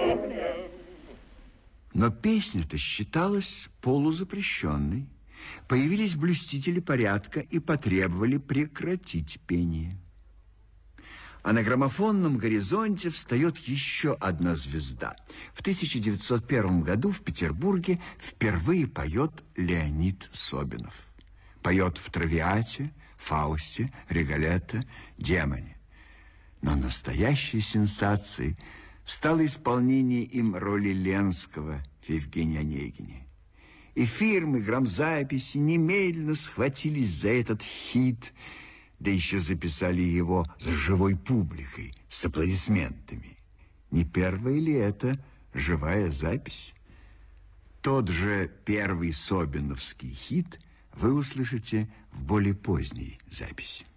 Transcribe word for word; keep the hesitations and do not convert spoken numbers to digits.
Но песня-то считалась полузапрещенной. Появились блюстители порядка и потребовали прекратить пение. А на граммофонном горизонте встает еще одна звезда. В тысяча девятьсот первом году в Петербурге впервые поет Леонид Собинов. Поет в «Травиате», «Фаусте», «Риголетто», «Демоне». Но настоящей сенсацией стало исполнение им роли Ленского в «Евгении Онегине». И фирмы грамзаписи немедленно схватились за этот хит, да еще записали его с живой публикой, с аплодисментами. Не первая ли это живая запись? Тот же первый собиновский хит вы услышите в более поздней записи.